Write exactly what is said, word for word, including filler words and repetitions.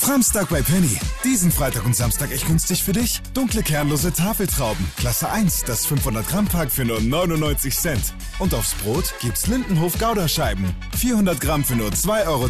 Samstag bei Penny. Diesen Freitag und Samstag echt günstig für dich. Dunkle kernlose Tafeltrauben. Klasse eins, das fünfhundert Gramm Pack für nur neunundneunzig Cent. Und aufs Brot gibt's Lindenhof Gouda-Scheiben. vierhundert Gramm für nur zwei Euro.